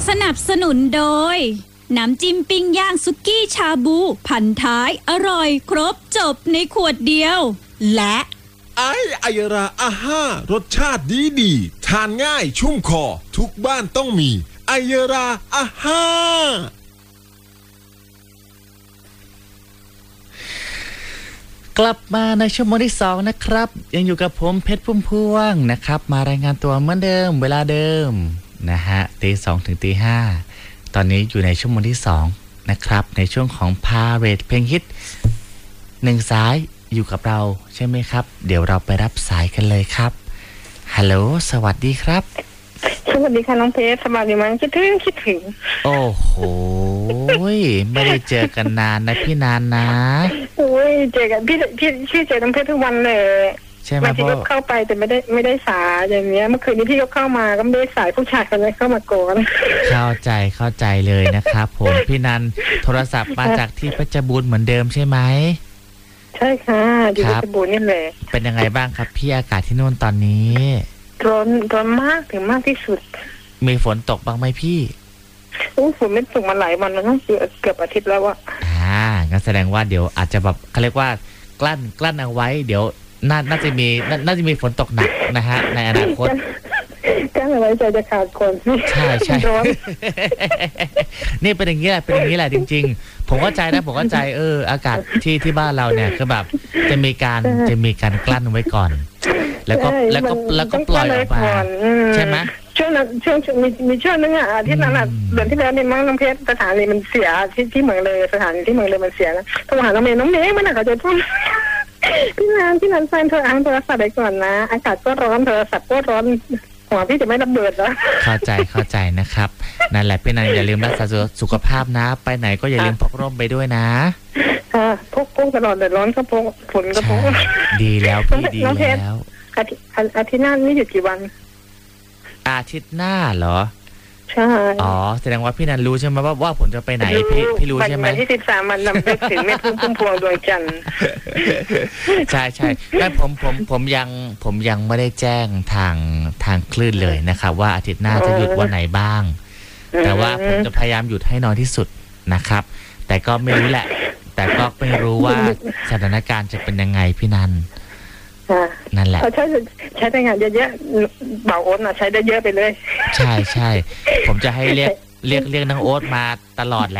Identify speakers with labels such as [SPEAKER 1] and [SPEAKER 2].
[SPEAKER 1] สนับสนุนโดยน้ำจิ้มปิ้งย่างสุกี้ชาบูพันท้ายอร่อยครบจบในขวดเดียวและ
[SPEAKER 2] ไอยราอาห้ารสชาติดีทานง่ายชุ่มคอทุกบ้านต้องมีไอยราอาห้
[SPEAKER 3] ากลับมาในชั่วโมงที่2นะครับยังอยู่กับผมเพชรพุ่มพวงนะครับมารายงานตัวเหมือนเดิมเวลาเดิมนะฮะตี2ถึงตี5ตอนนี้อยู่ในชั่วโมงที่2นะครับในช่วงของพาเรดเพลงฮิต1สายอยู่กับเราใช่ไหมครับเดี๋ยวเราไปรับสายกันเลยครับฮัลโหลสวัสดีครับ
[SPEAKER 4] สวัสดีค่ะน้องเพชรสบายดีไหมคิดถึง
[SPEAKER 3] โอ้โหไม่ได้เจอกันนานนะพี่นานนะ
[SPEAKER 4] โอ้ยเจอกันพี่เจอน้องเพชรทุกวันเลย
[SPEAKER 3] ใช่ไหม
[SPEAKER 4] บางทีก็เข้าไปแต่ไม่ได้สายอย่างเงี้ยเมื่อคืนนี้พี่ก็เข้ามาก็ไม่ได้สายผู้ชายคนนั้นเข้ามาโกน
[SPEAKER 3] เข้าใจเลยนะครับผมพี่นันโทรศัพท์มาจากที่เพชรบูรณ์เหมือนเดิมใช่ไหม
[SPEAKER 4] ใช่ค่ะอยู่เพชรบูรณ์นี่แหละ
[SPEAKER 3] เป็นยังไงบ้างครับพี่อากาศที่นู่นตอนนี้
[SPEAKER 4] ร้อนมากถึงมากที่สุด
[SPEAKER 3] มีฝนตกบ้างไหมพี่
[SPEAKER 4] ฝนไม่ตกมาหลายวันแล้วนะเกือบอาทิตย์แล้วอะ
[SPEAKER 3] งั้นแสดงว่าเดี๋ยวอาจจะแบบเขาเรียกว่ากลั้นเอาไว้เดี๋ยวน่าจะมีฝนตกหนักนะฮะในอนาคต
[SPEAKER 4] กั้นเอาไว้ใจจะขาดคน
[SPEAKER 3] ใช่นี่เป็นอย่างนี้แหละจริงๆผมเข้าใจนะอากาศที่บ้านเราเนี่ยคือแบบจะมีการกลั้นไว้ก่อนแล้วก็ปล่อยออกมาใช่ไหม
[SPEAKER 4] ช่วงมีช่วงนึงอ่ะที่นั้นอ่ะเดือนที่แล้วเนี่ยน้องเพชรสถานีมันเสียที่เมืองเลยสถานีที่เมืองเลยมันเสียแล้วโทรหาน้องเมย์มันน่ะเขาจะพูดพี่นันแฟนโทรศัพท์ไปก่อนนะอากาศก็ร้อนโทรศัพท์ก็ร้อนหัวพี่จะไม่ระเบิดแล้ว
[SPEAKER 3] เข้าใจนะครับนั่นแหละพี่นันอย่าลืมรักษาสุขภาพนะไปไหนก็อย่าลืมพกร่มไปด้วยนะ
[SPEAKER 4] พกตลอดเดือดร้อนก็พกฝนก็พก
[SPEAKER 3] ดีแล้วพี่ดีแล้ว
[SPEAKER 4] อาทิตย์หน้านี่หยุดกี่วัน
[SPEAKER 3] อาทิตย์หน้าเหรอ
[SPEAKER 4] ใช่
[SPEAKER 3] แสดงว่าพี่นันรู้ใช่ไหมว่าผมจะไปไหนพี่รู้ใช่ไหม
[SPEAKER 4] วันที่13มันนำไปถึงแม่พุ่มพวงดวงจันทร์
[SPEAKER 3] ใช่แต่ผมยังไม่ได้แจ้งทางคลื่นเลยนะครับว่าอาทิตย์หน้าจะหยุดวันไหนบ้างแต่ว่าผมจะพยายามหยุดให้น้อยที่สุดนะครับแต่ก็ไม่รู้แหละแต่ก็ไม่รู้ว่าสถานการณ์จะเป็นยังไงพี่นันนั่นแหละ
[SPEAKER 4] ใช้ได้งานเยอะๆเบาโอ๊ตใช้ได้เยอะไปเลย
[SPEAKER 3] ใช่ผมจะให้เรียกน้องโอ๊ตมาตลอดแหล